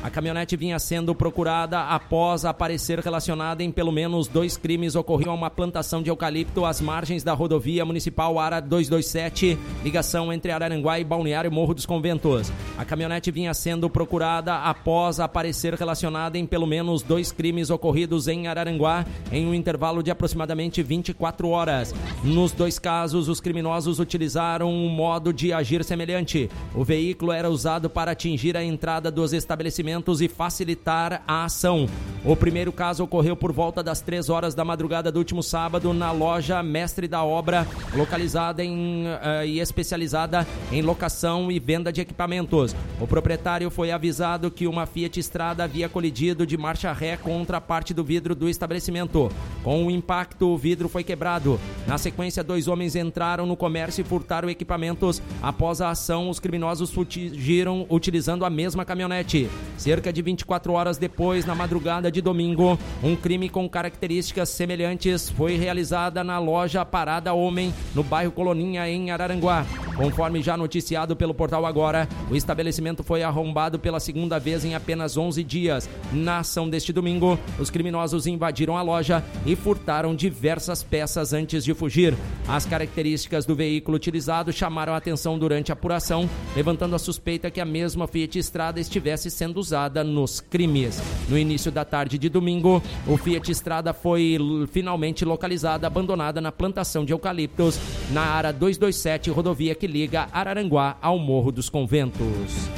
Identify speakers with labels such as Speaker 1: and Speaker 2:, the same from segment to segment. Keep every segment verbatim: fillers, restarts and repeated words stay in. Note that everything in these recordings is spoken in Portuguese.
Speaker 1: A caminhonete vinha sendo procurada após aparecer relacionada em pelo menos dois crimes ocorridos em uma plantação de eucalipto às margens da rodovia municipal ARA duzentos e vinte e sete, ligação entre Araranguá e Balneário Morro dos Conventos. A caminhonete vinha sendo procurada após aparecer relacionada em pelo menos dois crimes ocorridos em Araranguá em um intervalo de aproximadamente vinte e quatro horas. Nos dois casos, os criminosos utilizaram um modo de agir semelhante. O veículo era usado para atingir a entrada dos estabelecimentos e facilitar a ação. O primeiro caso ocorreu por volta das três horas da madrugada do último sábado na loja Mestre da Obra, localizada em, uh, e especializada em locação e venda de equipamentos. O proprietário foi avisado que uma Fiat Strada havia colidido de marcha ré contra a parte do vidro do estabelecimento. Com o impacto, o vidro foi quebrado. Na sequência, dois homens entraram no comércio e furtaram equipamentos. Após a ação, os criminosos fugiram utilizando a mesma caminhonete. Cerca de vinte e quatro horas depois, na madrugada de domingo, um crime com características semelhantes foi realizado na loja Parada Homem, no bairro Coloninha, em Araranguá. Conforme já noticiado pelo Portal Agora, o estabelecimento foi arrombado pela segunda vez em apenas onze dias. Na ação deste domingo, os criminosos invadiram a loja e furtaram diversas peças antes de fugir. As características do veículo utilizado chamaram a atenção durante a apuração, levantando a suspeita que a mesma Fiat Strada estivesse sendo usada nos crimes. No início da tarde de domingo, o Fiat Strada foi finalmente localizada abandonada na plantação de eucaliptos na ARA duzentos e vinte e sete, rodovia que liga Araranguá ao Morro dos Conventos.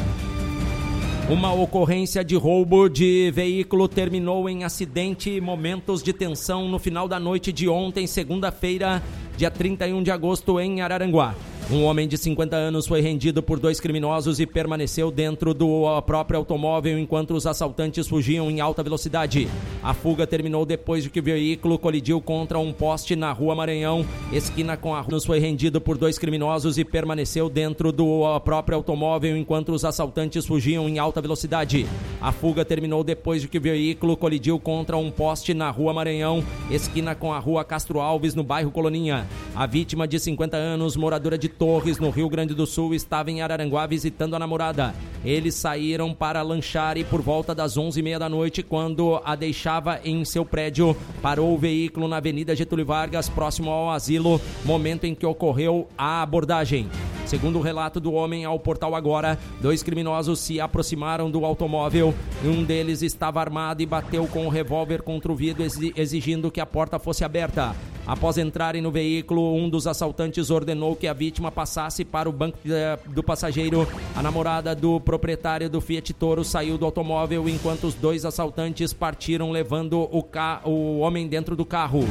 Speaker 1: Uma ocorrência de roubo de veículo terminou em acidente e momentos de tensão no final da noite de ontem, segunda-feira, dia trinta e um de agosto, em Araranguá. Um homem de cinquenta anos foi rendido por dois criminosos e permaneceu dentro do próprio automóvel enquanto os assaltantes fugiam em alta velocidade. A fuga terminou depois de que o veículo colidiu contra um poste na Rua Maranhão, esquina com a rua. Foi rendido por dois criminosos e permaneceu dentro do próprio automóvel enquanto os assaltantes fugiam em alta velocidade. A fuga terminou depois de que o veículo colidiu contra um poste na Rua Maranhão, esquina com a Rua Castro Alves, no bairro Coloninha. A vítima, de cinquenta anos, moradora de Torres, no Rio Grande do Sul, estava em Araranguá visitando a namorada. Eles saíram para lanchar e por volta das onze e meia da noite, quando a deixava em seu prédio, parou o veículo na Avenida Getúlio Vargas, próximo ao asilo, momento em que ocorreu a abordagem. Segundo o relato do homem ao Portal Agora, dois criminosos se aproximaram do automóvel. Um deles estava armado e bateu com o revólver contra o vidro, exigindo que a porta fosse aberta. Após entrarem no veículo, um dos assaltantes ordenou que a vítima passasse para o banco do passageiro. A namorada do proprietário do Fiat Toro saiu do automóvel enquanto os dois assaltantes partiram, levando o, ca... o homem dentro do carro.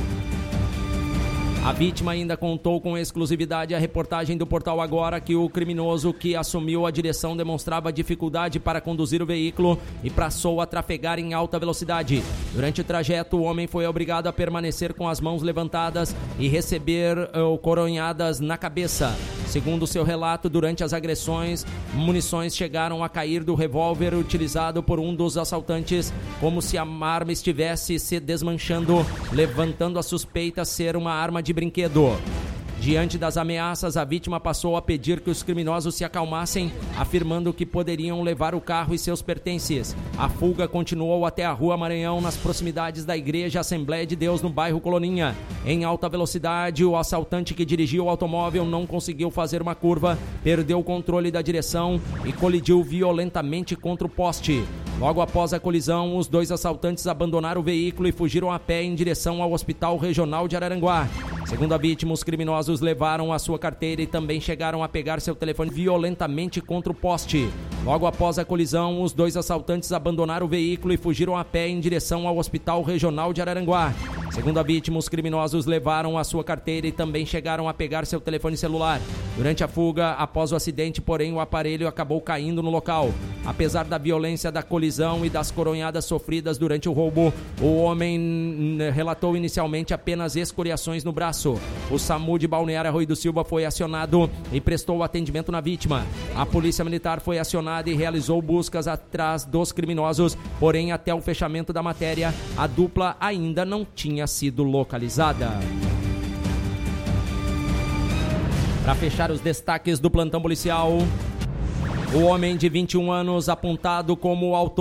Speaker 1: A vítima ainda contou com exclusividade à reportagem do Portal Agora que o criminoso que assumiu a direção demonstrava dificuldade para conduzir o veículo e passou a trafegar em alta velocidade. Durante o trajeto, o homem foi obrigado a permanecer com as mãos levantadas e receber uh, coronhadas na cabeça. Segundo seu relato, durante as agressões, munições chegaram a cair do revólver utilizado por um dos assaltantes, como se a arma estivesse se desmanchando, levantando a suspeita ser uma arma de brinquedo. Diante das ameaças, a vítima passou a pedir que os criminosos se acalmassem, afirmando que poderiam levar o carro e seus pertences. A fuga continuou até a Rua Maranhão, nas proximidades da Igreja Assembleia de Deus, no bairro Coloninha. Em alta velocidade, o assaltante que dirigiu o automóvel não conseguiu fazer uma curva, perdeu o controle da direção e colidiu violentamente contra o poste. Logo após a colisão, os dois assaltantes abandonaram o veículo e fugiram a pé em direção ao Hospital Regional de Araranguá. Segundo a vítima, os criminosos levaram a sua carteira e também chegaram a pegar seu telefone violentamente contra o poste. Logo após a colisão, os dois assaltantes abandonaram o veículo e fugiram a pé em direção ao Hospital Regional de Araranguá. Segundo a vítima, os criminosos levaram a sua carteira e também chegaram a pegar seu telefone celular. Durante a fuga, após o acidente, porém, o aparelho acabou caindo no local. Apesar da violência da colisão e das coronhadas sofridas durante o roubo, o homem relatou inicialmente apenas escoriações no braço. O SAMU de Balneário Arroio do Silva foi acionado e prestou atendimento na vítima. A Polícia Militar foi acionada e realizou buscas atrás dos criminosos, porém, até o fechamento da matéria, a dupla ainda não tinha sido localizada. Para fechar os destaques do plantão policial, o homem de vinte e um anos apontado como autor